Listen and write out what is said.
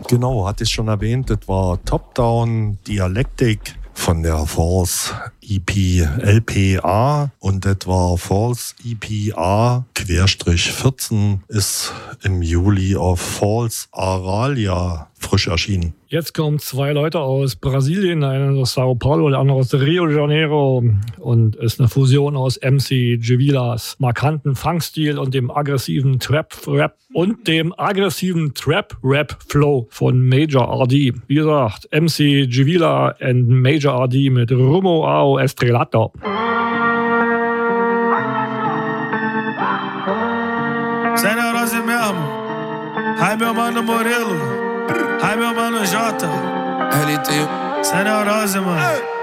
Genau, hatte ich schon erwähnt, das war Top-Down Dialectic von der False EP LPA und das war False EPA /14 ist im Juli auf False Aralia frisch erschienen. Jetzt kommen 2 Leute aus Brasilien, einer aus Sao Paulo, der andere aus Rio de Janeiro und ist eine Fusion aus MC Givilas markanten Funkstil und dem aggressiven Trap-Rap und dem aggressiven Trap-Rap-Flow von Major RD. Wie gesagt, MC Givila and Major RD mit Rumo ao Estrelato. Sem neurose mesmo. Ai, meu mano Morelo. Ai, meu mano Jota. LT. Sem neurose, mano.